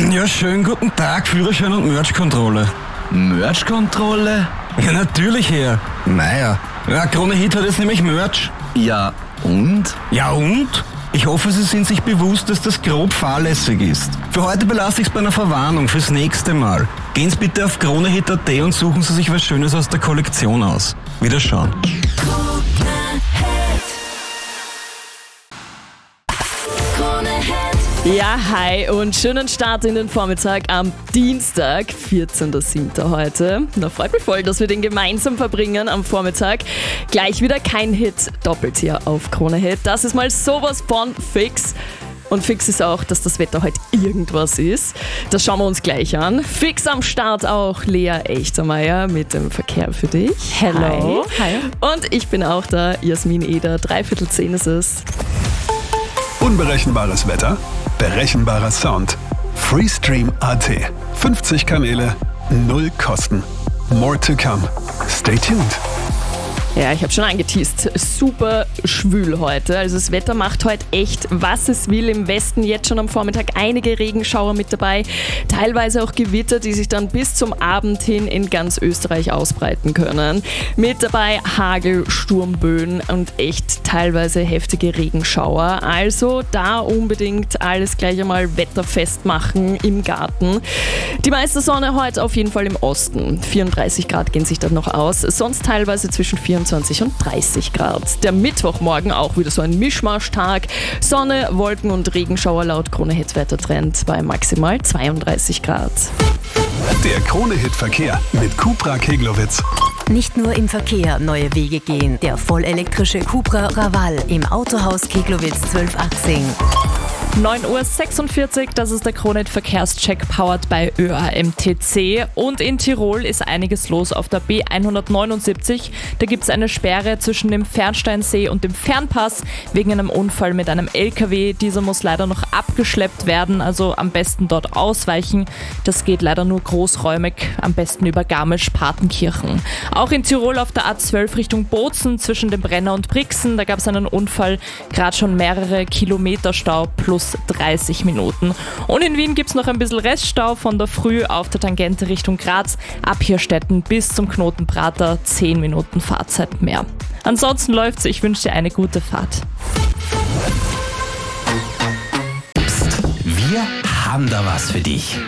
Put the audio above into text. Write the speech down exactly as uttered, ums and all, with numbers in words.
Ja, schönen guten Tag, Führerschein und Merch-Kontrolle. Merch-Kontrolle? Ja, natürlich, Herr. Naja, ja, Krone Hit hat jetzt nämlich Merch. Ja, und? Ja, und? Ich hoffe, Sie sind sich bewusst, dass das grob fahrlässig ist. Für heute belasse ich es bei einer Verwarnung fürs nächste Mal. Gehen Sie bitte auf kronehit punkt at und suchen Sie sich was Schönes aus der Kollektion aus. Wiederschauen. Ja, hi und schönen Start in den Vormittag am Dienstag, vierzehnten siebten heute. Da freut mich voll, dass wir den gemeinsam verbringen am Vormittag. Gleich wieder kein Hit, doppelt hier auf Krone Hit. Das ist mal sowas von fix. Und fix ist auch, dass das Wetter heute irgendwas ist. Das schauen wir uns gleich an. Fix am Start auch Lea Echtermeier mit dem Verkehr für dich. Hello. Hi. Hi. Und ich bin auch da, Jasmin Eder. Dreiviertel zehn ist es. Unberechenbares Wetter, berechenbarer Sound. Freestream punkt at. fünfzig Kanäle, null Kosten. More to come. Stay tuned. Ja, ich habe schon angeteast. Super schwül heute. Also das Wetter macht heute echt, was es will. Im Westen jetzt schon am Vormittag einige Regenschauer mit dabei. Teilweise auch Gewitter, die sich dann bis zum Abend hin in ganz Österreich ausbreiten können. Mit dabei Hagel, Sturmböen und echt teilweise heftige Regenschauer. Also da unbedingt alles gleich einmal wetterfest machen im Garten. Die meiste Sonne heute auf jeden Fall im Osten. vierunddreißig Grad gehen sich dann noch aus. Sonst teilweise zwischen vierundzwanzig und dreißig Grad. Der Mittwochmorgen auch wieder so ein Mischmaschtag. Sonne, Wolken und Regenschauer laut Krone Hit Wettertrend bei maximal zweiunddreißig Grad. Der Krone Hit Verkehr mit Cupra Keglowitz. Nicht nur im Verkehr neue Wege gehen. Der vollelektrische Cupra Raval im Autohaus Keglowitz zwölf achtzehn. neun Uhr sechsundvierzig, das ist der Krone Hit Verkehrscheck powered by Ö A M T C. Und in Tirol ist einiges los auf der B hundertneunundsiebzig. Da gibt es eine Sperre zwischen dem Fernsteinsee und dem Fernpass wegen einem Unfall mit einem L K W. Dieser muss leider noch abgeschleppt werden, also am besten dort ausweichen. Das geht leider nur großräumig, am besten über Garmisch-Partenkirchen. Auch in Tirol auf der A zwölf Richtung Bozen zwischen dem Brenner und Brixen, da gab es einen Unfall, gerade schon mehrere Kilometer Stau plus dreißig Minuten. Und in Wien gibt es noch ein bisschen Reststau von der Früh auf der Tangente Richtung Graz, ab Hirstetten bis zum Knoten Prater, zehn Minuten Fahrzeit mehr. Ansonsten läuft's, ich wünsche dir eine gute Fahrt. Psst, wir haben da was für dich.